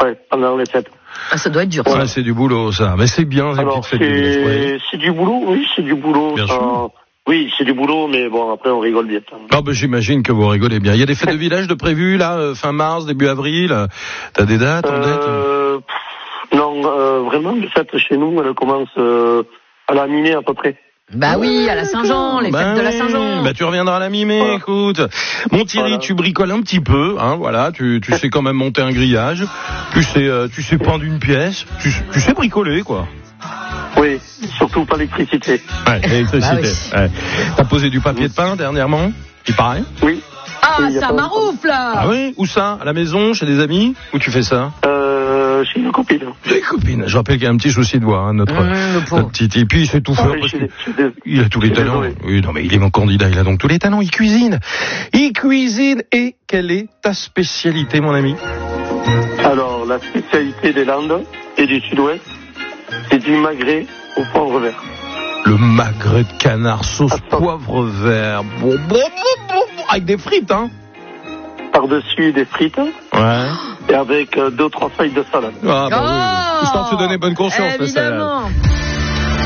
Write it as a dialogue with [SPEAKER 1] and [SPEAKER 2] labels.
[SPEAKER 1] Ouais, pendant les fêtes.
[SPEAKER 2] Ah, ça doit être dur.
[SPEAKER 3] Ouais, c'est du boulot, ça. Mais c'est bien, ces petites fêtes du village. Ouais.
[SPEAKER 1] C'est du boulot, oui, c'est du boulot.
[SPEAKER 3] Bien sûr.
[SPEAKER 1] Oui, c'est du boulot, mais bon, après, on rigole bien.
[SPEAKER 3] Ah, ben, j'imagine que vous rigolez bien. Il y a des fêtes de village de prévues, là, fin mars, début avril. T'as des dates en tête?
[SPEAKER 1] Non, vraiment, les fêtes chez nous, elles commencent à la mi-mai à peu près.
[SPEAKER 2] Bah oui, à la Saint-Jean, les fêtes de la Saint-Jean.
[SPEAKER 3] Bah tu reviendras à la mi-mai, voilà. Écoute. Mon Thierry, tu bricoles un petit peu, hein, voilà, tu sais quand même monter un grillage, tu sais peindre une pièce, tu sais bricoler, quoi.
[SPEAKER 1] Oui, surtout pas l'électricité.
[SPEAKER 3] Ouais, l'électricité.
[SPEAKER 2] Bah oui.
[SPEAKER 3] Ouais. T'as posé du papier de peint dernièrement, il paraît?
[SPEAKER 1] Oui.
[SPEAKER 2] Ah, ça maroufle là.
[SPEAKER 3] Ah oui? Où ça? À la maison, chez des amis? Où tu fais ça?
[SPEAKER 1] Chez une copine.
[SPEAKER 3] Chez une copine. Je rappelle qu'il y a un petit souci de voix, hein, notre petit. Et puis il s'est tout fait. Il a tous les talents. Désolé. Oui, non, mais il est mon candidat, il a donc tous les talents. Il cuisine. Et quelle est ta spécialité, mon ami?
[SPEAKER 1] Alors, la spécialité des Landes et du Sud-Ouest, c'est du magret au poivre vert.
[SPEAKER 3] Le magret de canard sauce poivre vert. Bon, avec des frites, hein?
[SPEAKER 1] Par-dessus des frites.
[SPEAKER 3] Ouais.
[SPEAKER 1] Et avec 2 ou 3 feuilles de salade.
[SPEAKER 3] Ah, bah oui. Histoire de se donner bonne conscience,
[SPEAKER 2] évidemment.